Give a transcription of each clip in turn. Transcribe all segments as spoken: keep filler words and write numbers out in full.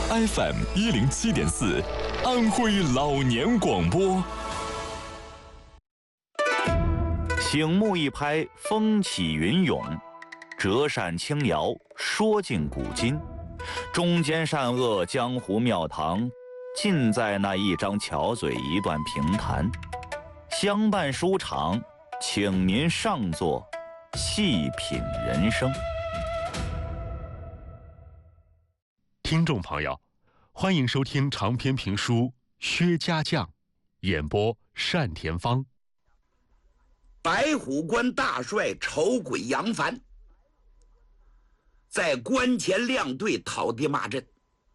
F M 一零七点四，安徽老年广播。 醒目一拍，风起云涌；折扇轻摇，说尽古今。中间善恶，江湖庙堂，尽在那一张巧嘴，一段评弹。相伴书场，请您上座，细品人生。 听众朋友，欢迎收听长篇评书《薛家将》，演播单田芳。 白虎关大帅丑鬼杨凡在关前亮队讨敌骂阵。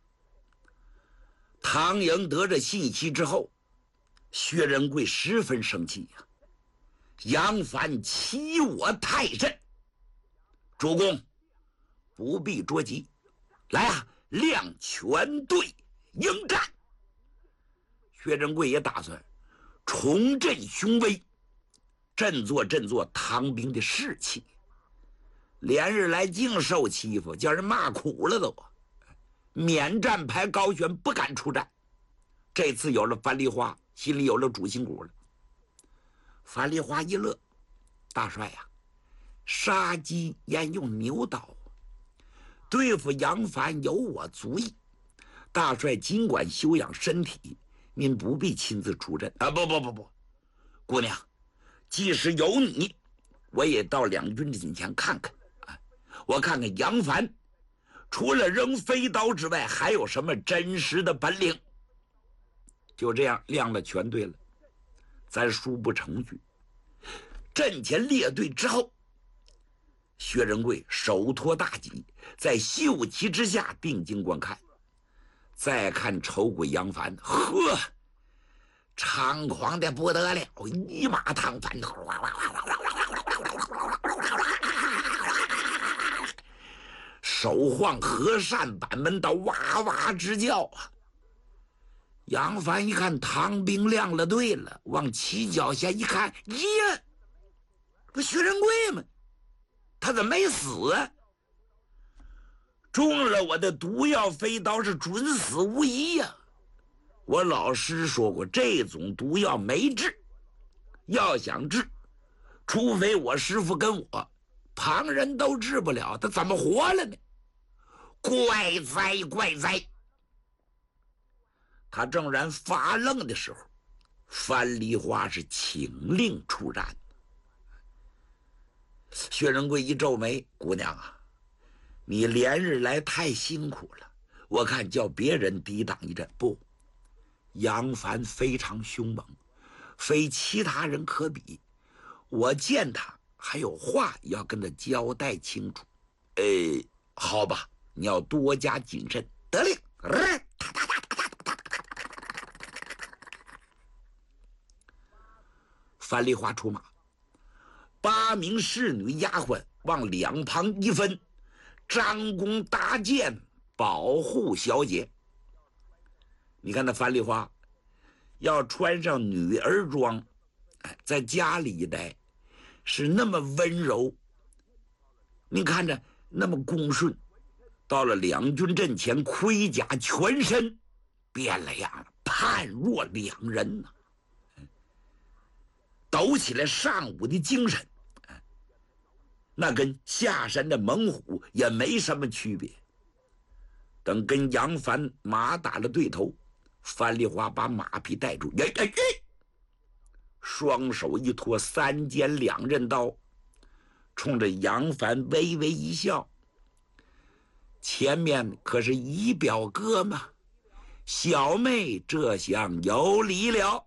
唐营得着信息之后，薛仁贵十分生气呀、啊！杨凡欺我太甚，主公不必着急，来啊，亮全队迎战。薛仁贵也打算重振雄威，振作振作唐兵的士气。连日来净受欺负，叫人骂苦了都。免战牌高悬，不敢出战。这次有了樊梨花，心里有了主心骨了。樊梨花一乐，大帅呀、啊，杀鸡焉用牛刀，对付杨凡有我足矣。大帅尽管休养身体，您不必亲自出阵啊！不不不不，姑娘，即使有你，我也到两军近前看看啊！我看看杨凡除了扔飞刀之外，还有什么真实的本领？就这样亮了全队了，咱殊不成举。阵前列队之后，薛仁贵手托大戟，在秀旗之下定睛观看。再看丑鬼杨凡，呵，猖狂的不得了，一马当翻，手晃和善板门刀，哇哇直叫啊！杨凡一看唐兵亮了队了，往旗脚下一看，耶，不薛仁贵吗？他怎么没死啊？中了我的毒药飞刀是准死无疑呀、啊！我老师说过，这种毒药没治，要想治，除非我师傅跟我，旁人都治不了，他怎么活了呢？怪哉怪哉！他正然发愣的时候，樊梨花是请令出战。薛仁贵一皱眉，姑娘啊，你连日来太辛苦了，我看叫别人抵挡一阵。不，杨凡非常凶猛，非其他人可比。我见他还有话要跟他交代清楚。呃，好吧，你要多加谨慎。得令。樊梨花出马，八名侍女丫鬟往两旁一分，张弓搭箭保护小姐。你看那樊梨花要穿上女儿装，在家里一待是那么温柔，你看着那么恭顺，到了两军阵前，盔甲全身变了样了，判若两人呐、啊，抖起来上午的精神，那跟下山的猛虎也没什么区别。等跟杨凡马打了对头，樊梨花把马匹带住，哎哎哎，双手一托，三尖两刃刀，冲着杨凡微微一笑。前面可是姨表哥嘛，小妹这厢有礼了。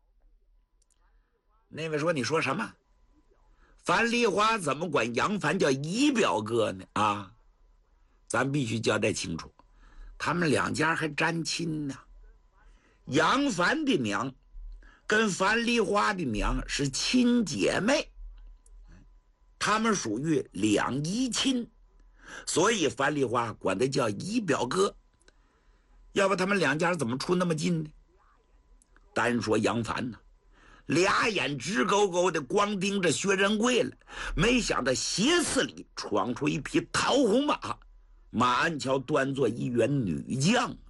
那位说：“你说什么？樊梨花怎么管杨凡叫姨表哥呢？啊，咱必须交代清楚，他们两家还沾亲呢。杨凡的娘跟樊梨花的娘是亲姐妹，他们属于两姨亲，所以樊梨花管他叫姨表哥。要不他们两家怎么处那么近呢？单说杨凡呢，俩眼直勾勾的光盯着薛仁贵了，没想到斜刺里闯出一匹桃红马，马鞍桥端坐一员女将。